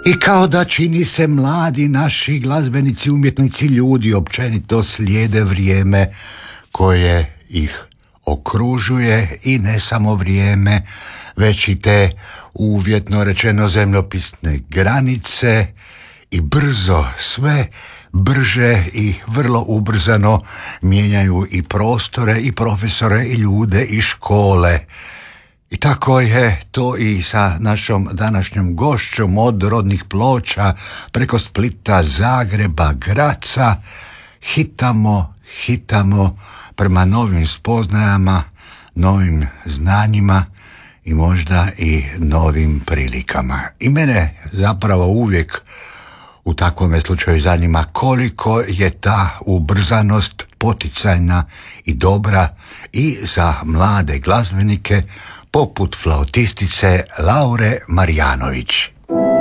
I kao da čini se mladi naši glazbenici, umjetnici, ljudi općenito slijede vrijeme koje ih okružuje i ne samo vrijeme, već i te uvjetno rečeno zemljopisne granice i brzo, sve brže i vrlo ubrzano mijenjaju i prostore i profesore i ljude i škole. I tako je to i sa našom današnjom gošćom od rodnih Ploča preko Splita, Zagreba, Graca. Hitamo prema novim spoznajama, novim znanjima i možda i novim prilikama. I mene zapravo uvijek u takvome slučaju zanima koliko je ta ubrzanost poticajna i dobra i za mlade glazbenike poput flautistice Laure Marjanović.